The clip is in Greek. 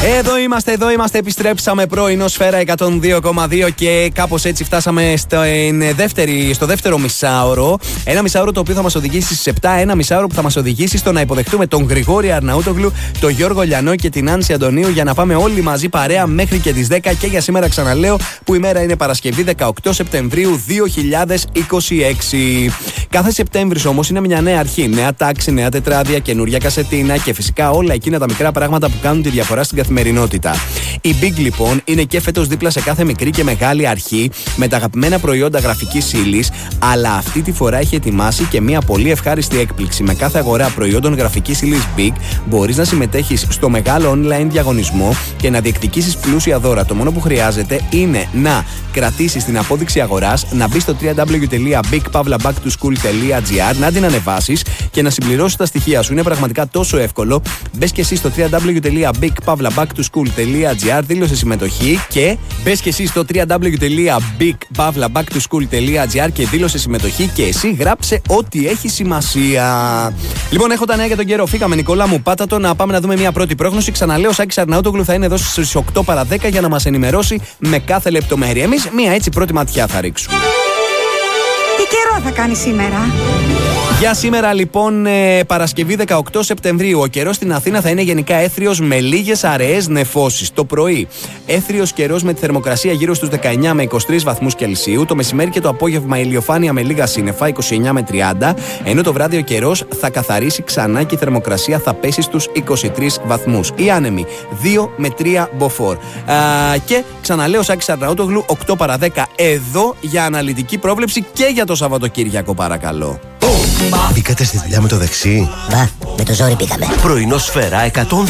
Εδώ είμαστε, επιστρέψαμε πρωινό Σφαίρα 102,2 και κάπως έτσι φτάσαμε στο δεύτερο μισάωρο. Ένα μισάωρο το οποίο θα μας οδηγήσει στις 7, ένα μισάωρο που θα μας οδηγήσει στο να υποδεχτούμε τον Γρηγόρη Αρναούτογλου, τον Γιώργο Λιανό και την Άνση Αντωνίου για να πάμε όλοι μαζί παρέα μέχρι και τις 10 και για σήμερα ξαναλέω που η μέρα είναι Παρασκευή 18 Σεπτεμβρίου 2026. Κάθε Σεπτέμβρης όμως είναι μια νέα αρχή, νέα τάξη, νέα τετράδια, καινούρια κασετίνα και φυσικά όλα εκείνα τα μικρά πράγματα που κάνουν τη διαφορά στην καθημερινότητα. Η Big λοιπόν είναι και φέτος δίπλα σε κάθε μικρή και μεγάλη αρχή με τα αγαπημένα προϊόντα γραφικής ύλης, αλλά αυτή τη φορά έχει ετοιμάσει και μια πολύ ευχάριστη έκπληξη. Με κάθε αγορά προϊόντων γραφικής ύλης Big μπορείς να συμμετέχεις στο μεγάλο online διαγωνισμό και να διεκδικήσεις πλούσια δώρα. Το μόνο που χρειάζεται είναι να κρατήσεις την απόδειξη αγοράς, να μπεις στο www.bigpavlabacktoSchool.gr, να την ανεβάσεις και να συμπληρώσεις τα στοιχεία σου. Είναι πραγματικά τόσο εύκολο. Μπες και εσύ στο www.bigpavlabacktoSchool.gr, δήλωσε συμμετοχή και μπες και εσύ στο www.bigpavlabacktoSchool.gr και δήλωσε συμμετοχή και εσύ γράψε ό,τι έχει σημασία. Λοιπόν, έχω τα νέα για τον καιρό. Φύγαμε, Νικόλα μου, πάτα το να πάμε να δούμε μια πρώτη πρόγνωση. Ξαναλέω, ο Σάκης Αρναούτογλου θα είναι εδώ στις 8 παρα 10 για να μας ενημερώσει με κάθε λεπτομέρεια. Εμείς μια έτσι πρώτη ματιά θα ρίξουμε. Τι καιρό θα κάνει σήμερα? Για σήμερα λοιπόν Παρασκευή 18 Σεπτεμβρίου ο καιρός στην Αθήνα θα είναι γενικά έθριος με λίγες αραιές νεφώσεις. Το πρωί έθριος καιρός με τη θερμοκρασία γύρω στους 19 με 23 βαθμούς Κελσίου. Το μεσημέρι και το απόγευμα ηλιοφάνεια με λίγα σύννεφα 29 με 30. Ενώ το βράδυ ο καιρός θα καθαρίσει ξανά και η θερμοκρασία θα πέσει στους 23 βαθμούς. Οι άνεμοι 2 με 3 μποφόρ. Και ξαναλέω, Σάκης Αρναούτογλου 8 παρα 10 εδώ για αναλυτική πρόβλεψη και για το Σαββατοκύριακο, παρακαλώ. Μπήκατε στη δουλειά με το δεξί? Μπα, με το ζόρι πήγαμε. Πρωινό Σφαίρα 102,6.